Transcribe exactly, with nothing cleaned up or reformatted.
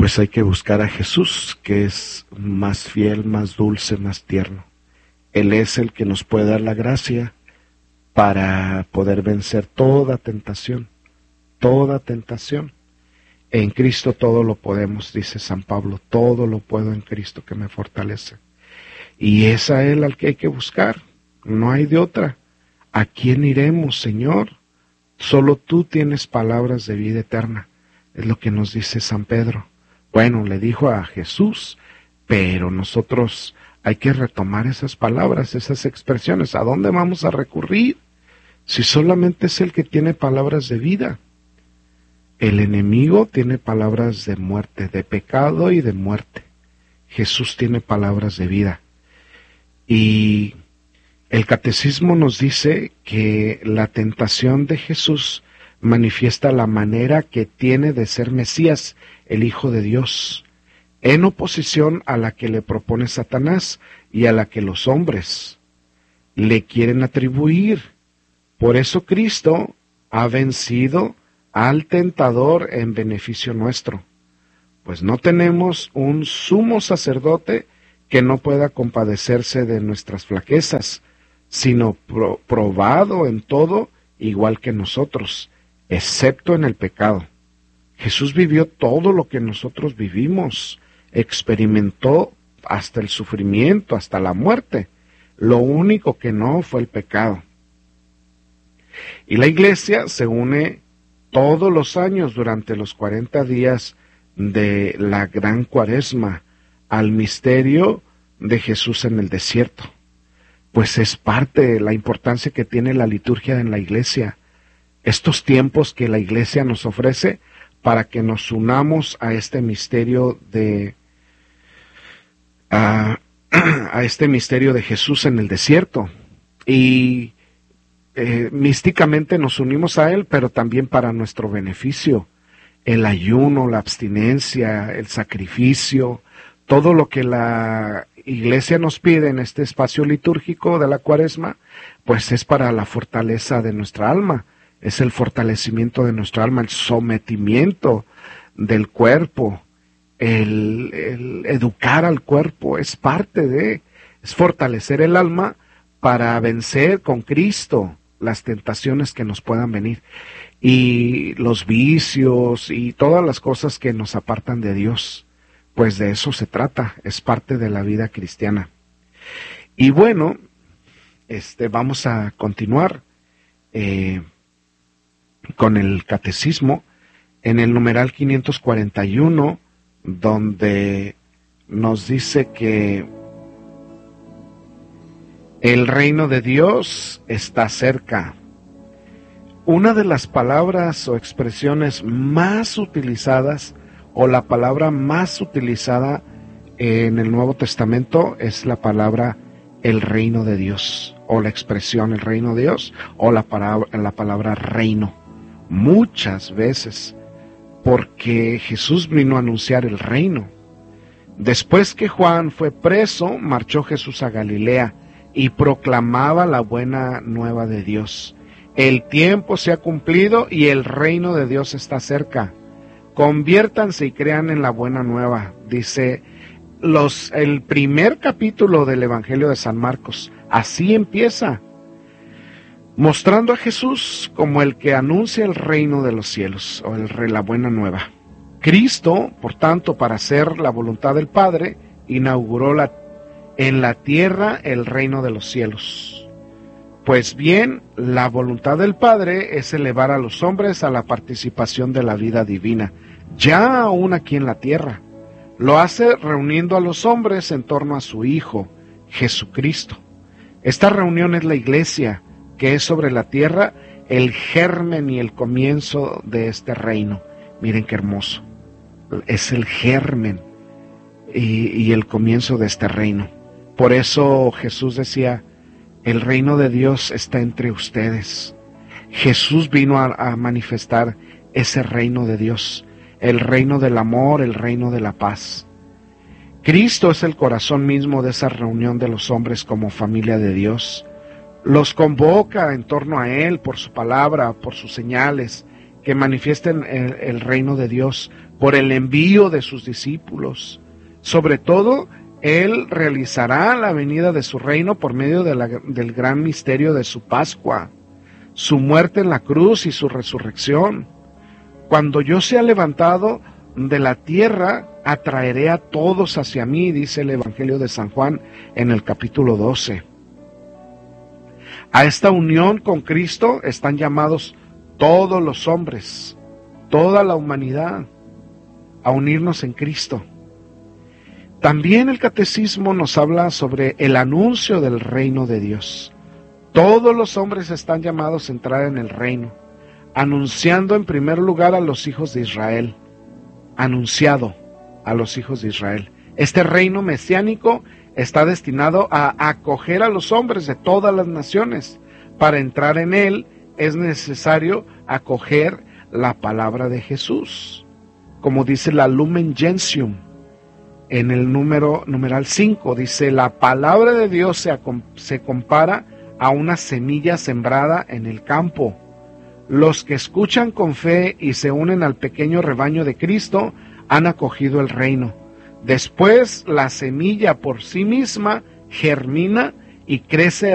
pues hay que buscar a Jesús, que es más fiel, más dulce, más tierno. Él es el que nos puede dar la gracia para poder vencer toda tentación, toda tentación. En Cristo todo lo podemos, dice San Pablo, todo lo puedo en Cristo que me fortalece. Y es a Él al que hay que buscar, no hay de otra. ¿A quién iremos, Señor? Solo tú tienes palabras de vida eterna, es lo que nos dice San Pedro. Bueno, le dijo a Jesús, pero nosotros hay que retomar esas palabras, esas expresiones. ¿A dónde vamos a recurrir? Si solamente es el que tiene palabras de vida. El enemigo tiene palabras de muerte, de pecado y de muerte. Jesús tiene palabras de vida. Y el catecismo nos dice que la tentación de Jesús manifiesta la manera que tiene de ser Mesías, el Hijo de Dios, en oposición a la que le propone Satanás y a la que los hombres le quieren atribuir. Por eso Cristo ha vencido al tentador en beneficio nuestro, pues no tenemos un sumo sacerdote que no pueda compadecerse de nuestras flaquezas, sino pro- probado en todo igual que nosotros, excepto en el pecado. Jesús vivió todo lo que nosotros vivimos, experimentó hasta el sufrimiento, hasta la muerte. Lo único que no fue el pecado. Y la Iglesia se une todos los años durante los cuarenta días de la Gran Cuaresma al misterio de Jesús en el desierto. Pues es parte de la importancia que tiene la liturgia en la Iglesia. Estos tiempos que la Iglesia nos ofrece para que nos unamos a este misterio de a, a este misterio de Jesús en el desierto. Y eh, místicamente nos unimos a Él, pero también para nuestro beneficio. El ayuno, la abstinencia, el sacrificio, todo lo que la Iglesia nos pide en este espacio litúrgico de la Cuaresma, pues es para la fortaleza de nuestra alma, es el fortalecimiento de nuestra alma, el sometimiento del cuerpo, el, el educar al cuerpo, es parte de, es fortalecer el alma para vencer con Cristo las tentaciones que nos puedan venir y los vicios y todas las cosas que nos apartan de Dios. Pues de eso se trata, es parte de la vida cristiana. Y bueno, este, vamos a continuar eh, con el catecismo en el numeral quinientos cuarenta y uno, donde nos dice que el reino de Dios está cerca. Una de las palabras o expresiones más utilizadas, o la palabra más utilizada en el Nuevo Testamento es la palabra el reino de Dios, o la expresión el reino de Dios, o la palabra, la palabra reino. Muchas veces, porque Jesús vino a anunciar el reino. Después que Juan fue preso, marchó Jesús a Galilea y proclamaba la buena nueva de Dios. El tiempo se ha cumplido y el reino de Dios está cerca. Conviértanse y crean en la buena nueva, dice los, el primer capítulo del Evangelio de San Marcos. Así empieza, mostrando a Jesús como el que anuncia el reino de los cielos, o el, la buena nueva. Cristo, por tanto, para hacer la voluntad del Padre, inauguró la, en la tierra el reino de los cielos. Pues bien, la voluntad del Padre es elevar a los hombres a la participación de la vida divina, ya aún aquí en la tierra. Lo hace reuniendo a los hombres en torno a su Hijo, Jesucristo. Esta reunión es la Iglesia, que es sobre la tierra el germen y el comienzo de este reino. Miren qué hermoso. Es el germen y, y el comienzo de este reino. Por eso Jesús decía, el reino de Dios está entre ustedes. Jesús vino a, a manifestar ese reino de Dios, el reino del amor, el reino de la paz. Cristo es el corazón mismo de esa reunión de los hombres como familia de Dios. Los convoca en torno a Él por su palabra, por sus señales, que manifiesten el, el reino de Dios por el envío de sus discípulos. Sobre todo, Él realizará la venida de su reino por medio de la, del gran misterio de su Pascua, su muerte en la cruz y su resurrección. Cuando yo sea levantado de la tierra, atraeré a todos hacia mí, dice el Evangelio de San Juan en el capítulo doce. A esta unión con Cristo están llamados todos los hombres, toda la humanidad, a unirnos en Cristo. También el Catecismo nos habla sobre el anuncio del reino de Dios. Todos los hombres están llamados a entrar en el reino, anunciando en primer lugar a los hijos de Israel, anunciado a los hijos de Israel. Este reino mesiánico está destinado a acoger a los hombres de todas las naciones. Para entrar en él es necesario acoger la palabra de Jesús, como dice la Lumen Gentium en el número numeral cinco, dice: la palabra de Dios se, se compara a una semilla sembrada en el campo. Los que escuchan con fe y se unen al pequeño rebaño de Cristo han acogido el reino. Después la semilla por sí misma germina y crece